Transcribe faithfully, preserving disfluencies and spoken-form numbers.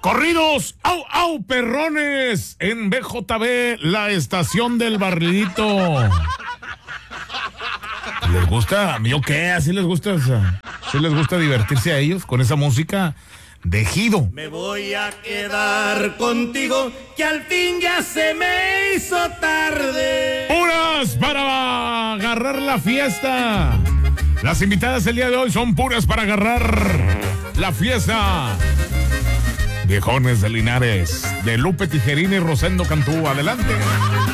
Corridos, au, au, perrones, en B J B, la estación del barrilito. ¿Les gusta? ¿Yo qué? ¿Así les gusta? O sea, ¿sí les gusta divertirse a ellos con esa música de Ejido? Me voy a quedar contigo, que al fin ya se me hizo tarde. Puras para agarrar la fiesta. Las invitadas el día de hoy son puras para agarrar la fiesta. Viejones de Linares, de Lupe Tijerini y Rosendo Cantú. Adelante.